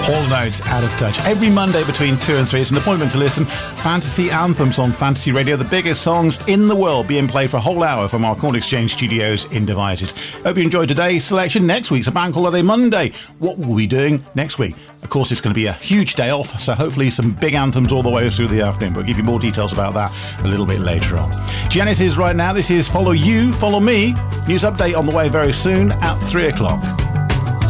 Hall & Oates, Out of Touch. Every Monday between 2 and 3, it's an appointment to listen. Fantasy Anthems on Fantasy Radio, the biggest songs in the world being played for a whole hour from our Corn Exchange studios in Devizes. Hope you enjoyed today's selection. Next week's a Bank Holiday Monday. What will we be doing next week? Of course, it's going to be a huge day off, so hopefully some big anthems all the way through the afternoon. But I'll give you more details about that a little bit later on. Genesis right now. This is Follow You, Follow Me. News update on the way very soon at 3 o'clock.